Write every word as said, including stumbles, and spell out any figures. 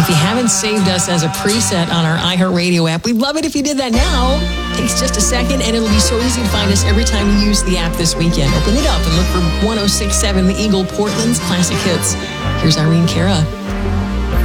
If you haven't saved us as a preset on our iHeartRadio app, we'd love it if you did that now. It takes just a second, and it'll be so easy to find us every time you use the app this weekend. Open it up and look for one oh six point seven The Eagle, Portland's classic hits. Here's Irene Cara.